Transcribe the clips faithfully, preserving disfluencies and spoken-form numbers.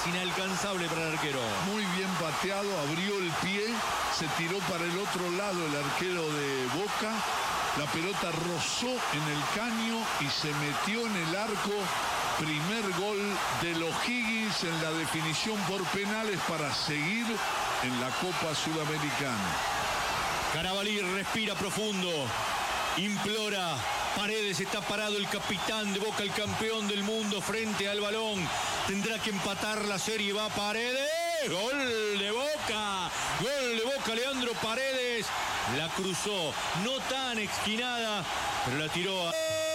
inalcanzable para el arquero. Muy bien pateado, abrió el pie, se tiró para el otro lado el arquero de Boca. La pelota rozó en el caño y se metió en el arco. Primer gol de los O'Higgins en la definición por penales para seguir en la Copa Sudamericana. Carabalí respira profundo, implora. Paredes, está parado el capitán de Boca, el campeón del mundo, frente al balón. Tendrá que empatar la serie, va Paredes. Gol de Boca, gol de Boca, Leandro Paredes. La cruzó, no tan esquinada, pero la tiró a...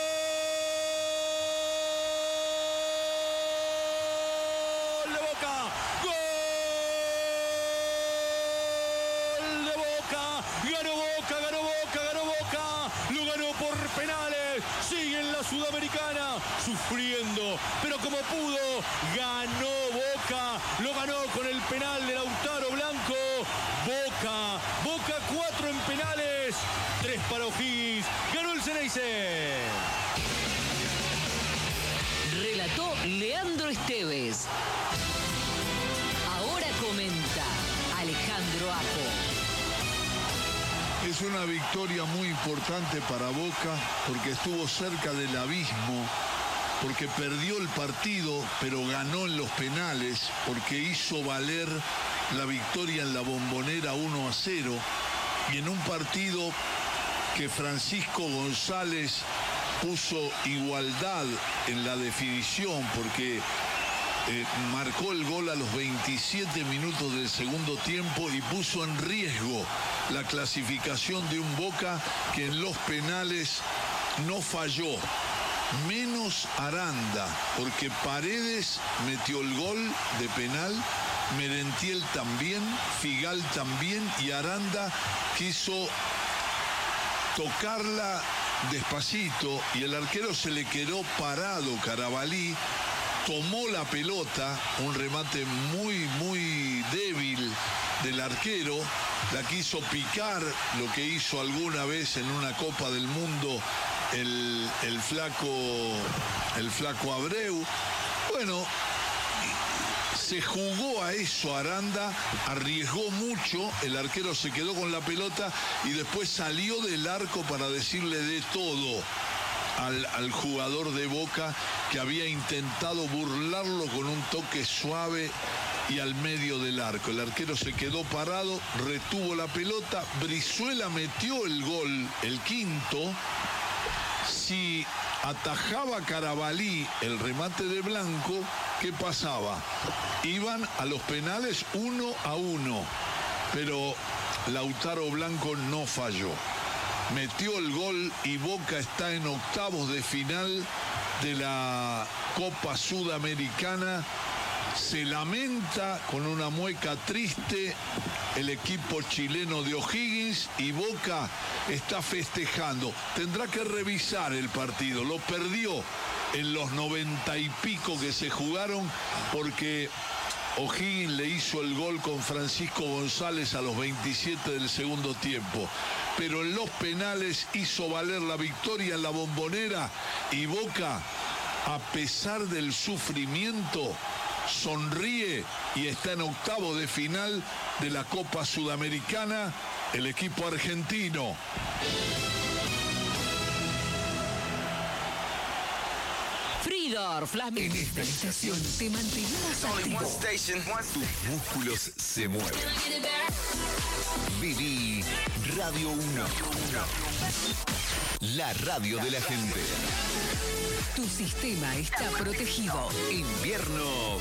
Sudamericana, sufriendo, pero como pudo, ganó Boca, lo ganó con el penal de Lautaro Blanco. Boca, Boca cuatro en penales, tres para O'Higgins, ganó el Ceneice. Relató Leandro Esteves. Ahora comenta Alejandro Apo. Es una victoria muy importante para Boca porque estuvo cerca del abismo, porque perdió el partido pero ganó en los penales, porque hizo valer la victoria en la Bombonera uno a cero y en un partido que Francisco González puso igualdad en la definición porque eh, marcó el gol a los veintisiete minutos del segundo tiempo y puso en riesgo la clasificación de un Boca que en los penales no falló, menos Aranda, porque Paredes metió el gol de penal, Merentiel también, Figal también, y Aranda quiso tocarla despacito y el arquero se le quedó parado. Carabalí tomó la pelota, un remate muy, muy débil del arquero, la quiso picar, lo que hizo alguna vez en una Copa del Mundo el, el flaco el flaco Abreu. Bueno, se jugó a eso Aranda, arriesgó mucho, el arquero se quedó con la pelota y después salió del arco para decirle de todo al, al jugador de Boca, que había intentado burlarlo con un toque suave y al medio del arco. El arquero se quedó parado, retuvo la pelota, Brizuela metió el gol, el quinto. Si atajaba Carabalí el remate de Blanco, ¿qué pasaba? Iban a los penales uno a uno, pero Lautaro Blanco no falló. Metió el gol y Boca está en octavos de final de la Copa Sudamericana. Se lamenta con una mueca triste el equipo chileno de O'Higgins y Boca está festejando. Tendrá que revisar el partido, lo perdió en los noventa y pico que se jugaron porque O'Higgins le hizo el gol con Francisco González a los veintisiete del segundo tiempo. Pero en los penales hizo valer la victoria en la Bombonera y Boca, a pesar del sufrimiento, sonríe y está en octavo de final de la Copa Sudamericana, el equipo argentino. Fridorf, las En esta estación te mantendrás activo. Tus músculos se mueven. Viví Radio uno. La radio de la gente. Tu sistema está protegido. Invierno